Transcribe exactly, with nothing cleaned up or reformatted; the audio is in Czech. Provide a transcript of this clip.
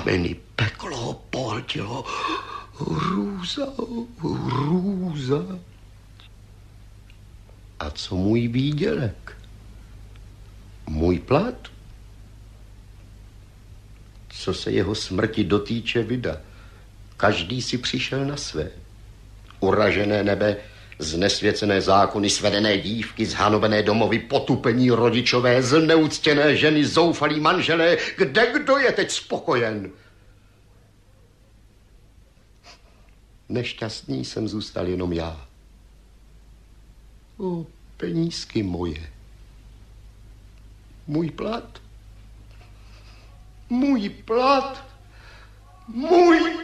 kameny, peklo pohltilo. Hrůza, hrůza. A co můj výdělek? Můj plat? Co se jeho smrti dotýče, vida. Každý si přišel na své. Uražené nebe, znesvěcené zákony, svedené dívky, zhanovené domovy, potupení rodičové, zneuctěné ženy, zoufalí manželé. Kde kdo je teď spokojen? Nešťastný jsem zůstal jenom já. O, penízky moje. Můj plat. Můj plat. Můj